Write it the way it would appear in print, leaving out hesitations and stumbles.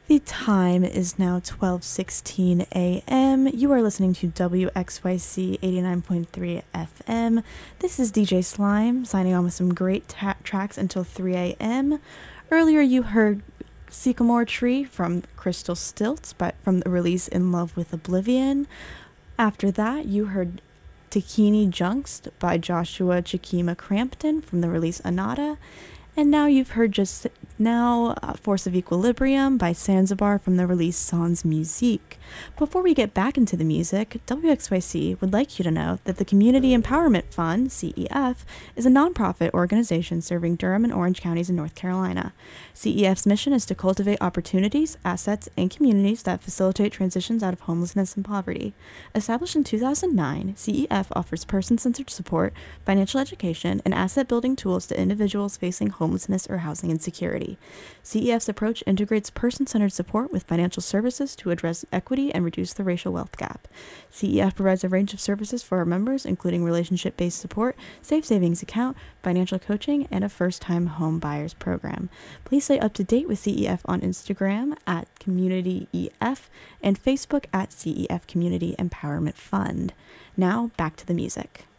The time is now 12:16 a.m. You are listening to WXYC 89.3 FM. This is DJ Slime signing on with some great tracks until 3 a.m. Earlier you heard Sycamore Tree from Crystal Stilts but from the release In Love with Oblivion. After that you heard Takini Junks by Joshua Chikima Crampton from the release Anata. And now you've heard just now Force of Equilibrium by Zanzibar from the release Sans Musique. Before we get back into the music, WXYC would like you to know that the Community Empowerment Fund, CEF, is a nonprofit organization serving Durham and Orange counties in North Carolina. CEF's mission is to cultivate opportunities, assets, and communities that facilitate transitions out of homelessness and poverty. Established in 2009, CEF offers person-centered support, financial education, and asset-building tools to individuals facing homelessness or housing insecurity. CEF's approach integrates person-centered support with financial services to address equity and reduce the racial wealth gap. CEF provides a range of services for our members, including relationship-based support, safe savings account, financial coaching, and a first-time home buyers program. Please stay up to date with CEF on Instagram at CommunityEF and Facebook at CEF Community Empowerment Fund. Now, back to the music.